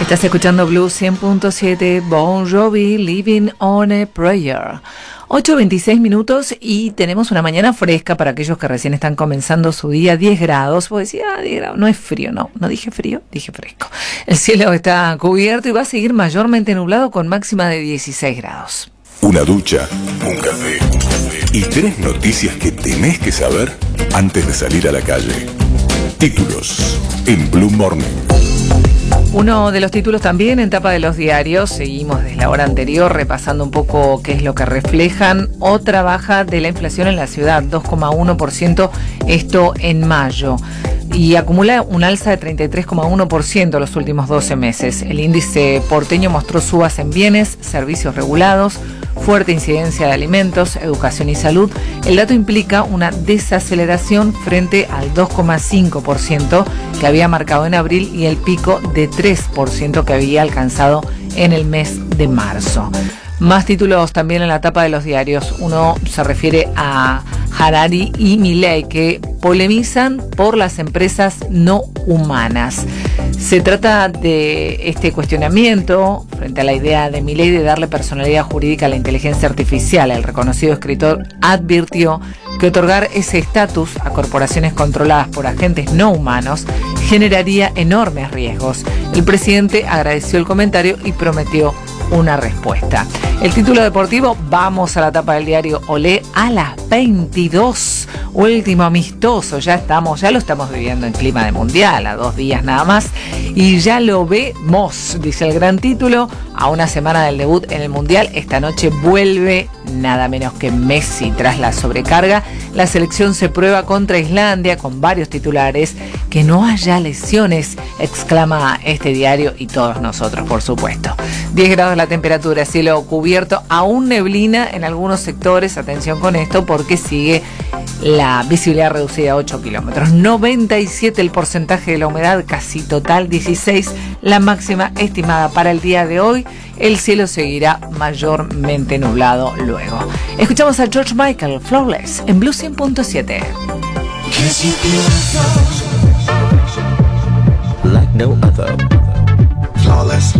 Estás escuchando Blues 100.7, Bon Jovi, Living on a Prayer. 8:26 minutos y tenemos una mañana fresca para aquellos que recién están comenzando su día. 10 grados. Vos decís, 10 grados, no es frío. No dije frío, dije fresco. El cielo está cubierto y va a seguir mayormente nublado con máxima de 16 grados. Una ducha, un café y 3 noticias que tenés que saber antes de salir a la calle. Títulos en Blue Morning. Uno de los títulos también en tapa de los diarios, seguimos desde la hora anterior repasando un poco qué es lo que reflejan. Otra baja de la inflación en la ciudad, 2,1%, esto en mayo. Y acumula un alza de 33,1% los últimos 12 meses. El índice porteño mostró subas en bienes, servicios regulados, fuerte incidencia de alimentos, educación y salud. El dato implica una desaceleración frente al 2,5% que había marcado en abril y el pico de 3% que había alcanzado en el mes de marzo. Más títulos también en la tapa de los diarios. Uno se refiere a Harari y Milei, que polemizan por las empresas no humanas. Se trata de este cuestionamiento frente a la idea de Milei de darle personalidad jurídica a la inteligencia artificial. El reconocido escritor advirtió que otorgar ese estatus a corporaciones controladas por agentes no humanos generaría enormes riesgos. El presidente agradeció el comentario y prometió una respuesta. El título deportivo, vamos a la tapa del diario Olé a las 22. Último amistoso, ya lo estamos viviendo en clima de mundial, a 2 días nada más. Y ya lo vemos, dice el gran título, a una semana del debut en el mundial. Esta noche vuelve nada menos que Messi tras la sobrecarga. La selección se prueba contra Islandia con varios titulares. Que no haya lesiones, exclama este diario y todos nosotros, por supuesto. 10 grados la temperatura, cielo cubierto, aún neblina en algunos sectores. Atención con esto porque sigue la visibilidad reducida a 8 kilómetros. 97 el porcentaje de la humedad, casi total, 16 la máxima estimada para el día de hoy. El cielo seguirá mayormente nublado luego. Escuchamos a George Michael, Flawless, en Blue 100.7. Like no other. Flawless.